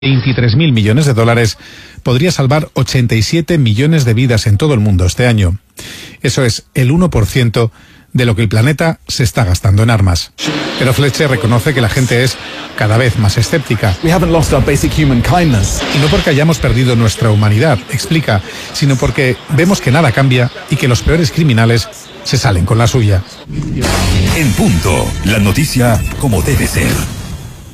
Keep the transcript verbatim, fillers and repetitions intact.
veintitrés mil millones de dólares podría salvar ochenta y siete millones de vidas en todo el mundo este año. Eso es el uno por ciento de lo que el planeta se está gastando en armas. Pero Fletcher reconoce que la gente es cada vez más escéptica. We haven't lost our basic human kindness. Y no porque hayamos perdido nuestra humanidad, explica, sino porque vemos que nada cambia y que los peores criminales se salen con la suya. En punto, la noticia como debe ser.